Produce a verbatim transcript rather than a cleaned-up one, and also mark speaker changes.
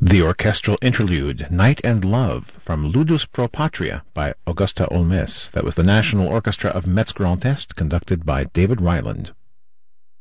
Speaker 1: The orchestral interlude, Night and Love, from Ludus Pro Patria by Augusta Olmos. That was the National Orchestra of Metz Grand Est, conducted by David Ryland.